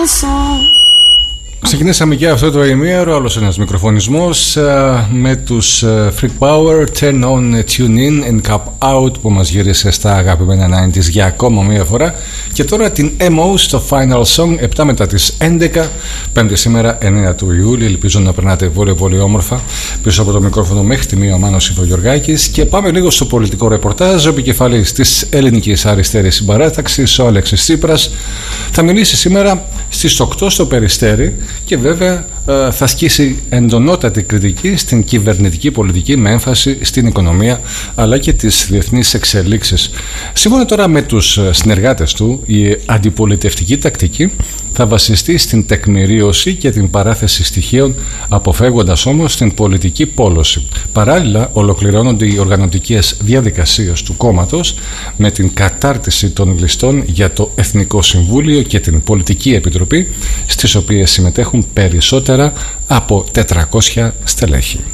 chanson. Ξεκινήσαμε και αυτό το ημίωρο, άλλος ένας μικροφωνισμός με τους Freak Power, Turn On, Tune In and Cap Out, που μας γύρισε στα αγαπημένα 90s για ακόμα μία φορά. Και τώρα την MO στο Final Song, 7 μετά τις 11, πέμπτη σήμερα 9 του Ιούλη. Ελπίζω να περνάτε πολύ όμορφα. Πίσω από το μικρόφωνο μέχρι τη μία ο Μάνος Ιβογιοργάκης. Και πάμε λίγο στο πολιτικό ρεπορτάζ. Ο επικεφαλής της Ελληνικής Αριστερής Συμπαράταξης, ο Αλέξης Τσίπρας, θα μιλήσει σήμερα στις 8 στο Περιστέρι και βέβαια θα ασκήσει εντονότατη κριτική στην κυβερνητική πολιτική με έμφαση στην οικονομία αλλά και τις διεθνείς εξελίξεις. Σύμφωνα τώρα με τους συνεργάτες του, η αντιπολιτευτική τακτική θα βασιστεί στην τεκμηρίωση και την παράθεση στοιχείων, αποφεύγοντας όμως την πολιτική πόλωση. Παράλληλα, ολοκληρώνονται οι οργανωτικές διαδικασίες του κόμματος με την κατάρτιση των ληστών για το Εθνικό Συμβούλιο και την Πολιτική Επιτροπή, στις οποίες συμμετέχουν περισσότερα από 400 στελέχη.